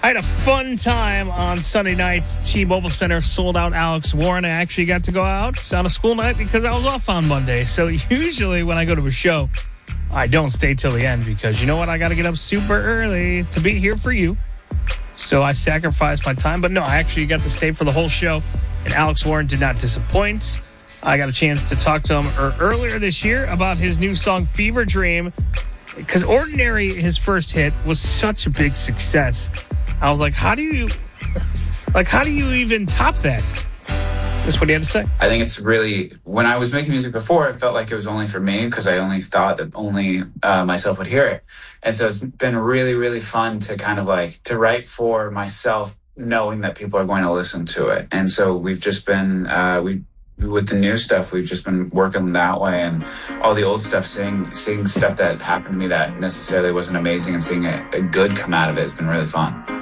I had a fun time on Sunday nights. T-Mobile Center sold out Alex Warren. I actually got to go out on a school night because I was off on Monday. So usually when I go to a show, I don't stay till the end because you know what? I got to get up super early to be here for you. So I sacrificed my time. But no, I actually got to stay for the whole show. And Alex Warren did not disappoint. I got a chance to talk to him earlier this year about his new song, Fever Dream. Because Ordinary, his first hit, was such a big success. I was like, how do you even top that? That's what he had to say. I think it's really, when I was making music before, it felt like it was only for me because I only thought that only myself would hear it. And so it's been really, really fun to kind of like, to write for myself, knowing that people are going to listen to it. And so we've just been, with the new stuff, we've just been working that way, and all the old stuff, seeing stuff that happened to me that necessarily wasn't amazing and seeing a good come out of it has been really fun.